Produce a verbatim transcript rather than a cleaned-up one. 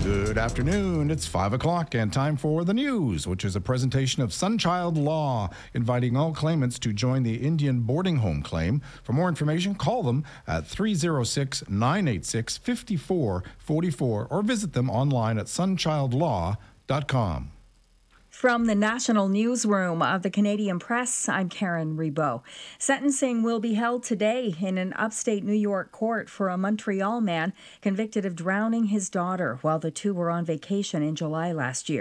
Good afternoon. It's five o'clock and time for the news, which is a presentation of Sunchild Law, inviting all claimants to join the Indian boarding home claim. For more information, call them at three oh six, nine eight six, five four four four or visit them online at sunchild law dot com. From the National Newsroom of the Canadian Press, I'm Karen Reboux. Sentencing will be held today in an upstate New York court for a Montreal man convicted of drowning his daughter while the two were on vacation in July last year.